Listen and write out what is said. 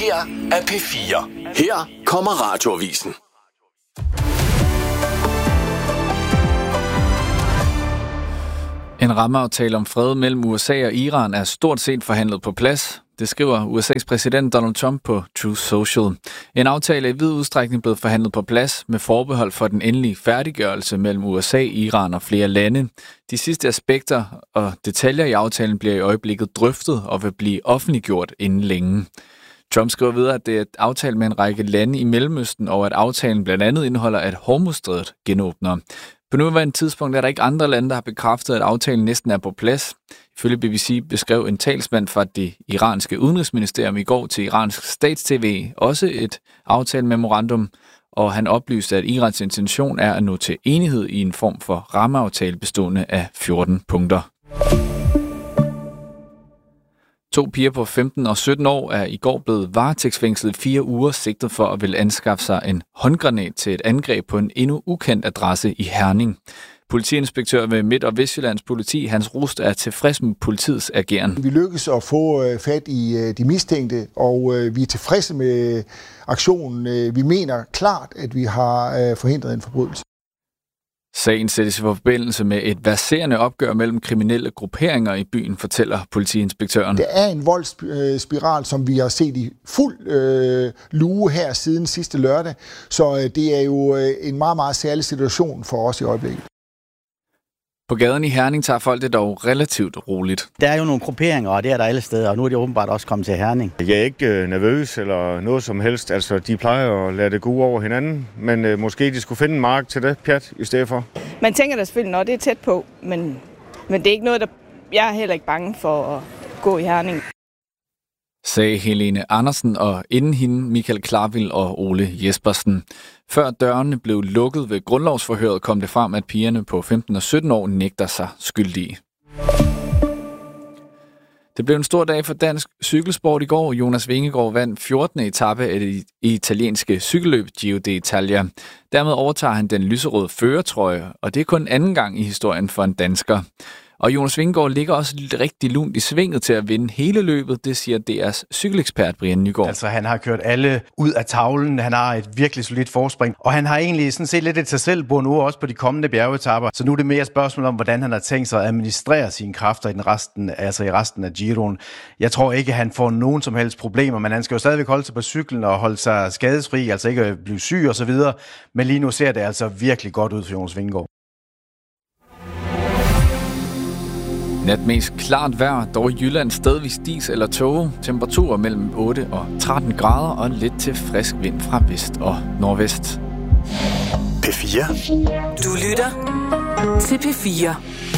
her er P4. Her kommer Radioavisen. En rammeaftale om fred mellem USA og Iran er stort set forhandlet på plads. Det skriver USA's præsident Donald Trump på Truth Social. En aftale er i vid udstrækning blevet forhandlet på plads med forbehold for den endelige færdiggørelse mellem USA, Iran og flere lande. De sidste aspekter og detaljer i aftalen bliver i øjeblikket drøftet og vil blive offentliggjort inden længe. Trump skriver videre, at det er et aftale med en række lande i Mellemøsten, og at aftalen blandt andet indeholder, at Hormuzstrædet genåbner. På nuværende tidspunkt er der ikke andre lande, der har bekræftet, at aftalen næsten er på plads. Ifølge BBC beskrev en talsmand fra det iranske udenrigsministerium i går til iransk stats-TV også et aftalememorandum, og han oplyste, at Irans intention er at nå til enighed i en form for rammeaftale bestående af 14 punkter. 2 piger på 15 og 17 år er i går blevet varetægtsfængslet 4 uger, sigtet for at ville anskaffe sig en håndgranat til et angreb på en endnu ukendt adresse i Herning. Politiinspektør ved Midt- og Vestjyllands politi, Hans Rust, er tilfreds med politiets ageren. Vi lykkes at få fat i de mistænkte, og vi er tilfredse med aktionen. Vi mener klart, at vi har forhindret en forbrydelse. Sagen sættes i forbindelse med et verserende opgør mellem kriminelle grupperinger i byen, fortæller politiinspektøren. Det er en voldsspiral, som vi har set i fuld luge her siden sidste lørdag, så det er jo en meget, meget særlig situation for os i øjeblikket. På gaden i Herning tager folk det dog relativt roligt. Der er jo nogle grupperinger, og det er der alle steder, og nu er de åbenbart også kommet til Herning. Jeg er ikke nervøs eller noget som helst. Altså, de plejer at lade det gå over hinanden, men måske de skulle finde en mark til det pjat i stedet for. Man tænker da selvfølgelig, når det er tæt på, men det er ikke noget, der... Jeg er heller ikke bange for at gå i Herning. Sagde Helene Andersen, og inden hende Michael Klarvild og Ole Jespersen. Før dørene blev lukket ved grundlovsforhøret, kom det frem, at pigerne på 15 og 17 år nægter sig skyldige. Det blev en stor dag for dansk cykelsport i går. Jonas Vingegaard vandt 14. etape af det italienske cykelløb Giro d'Italia. Dermed overtager han den lyserøde førertrøje, og det er kun anden gang i historien for en dansker. Og Jonas Vingegaard ligger også rigtig lunt i svinget til at vinde hele løbet, det siger DR's cykelekspert Brian Nygaard. Altså han har kørt alle ud af tavlen, han har et virkelig solidt forspring, og han har egentlig sådan set lidt et sig selv bord nu også på de kommende bjergetapper. Så nu er det mere et spørgsmål om, hvordan han har tænkt sig at administrere sine kræfter i resten af Giroen. Jeg tror ikke, han får nogen som helst problemer, men han skal jo stadigvæk holde sig på cyklen og holde sig skadesfri, altså ikke blive syg og så videre. Men lige nu ser det altså virkelig godt ud for Jonas Vingegaard. Nat mest klart vejr, dog i Jylland stedvis dis eller tåge. Temperaturer mellem 8 og 13 grader og lidt til frisk vind fra vest og nordvest. P4. Du lytter til P4.